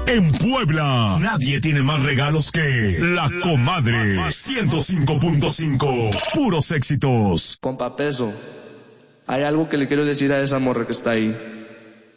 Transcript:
En Puebla, nadie tiene más regalos que La Comadre 105.5. Puros éxitos. Compa Peso, hay algo que le quiero decir a esa morra que está ahí.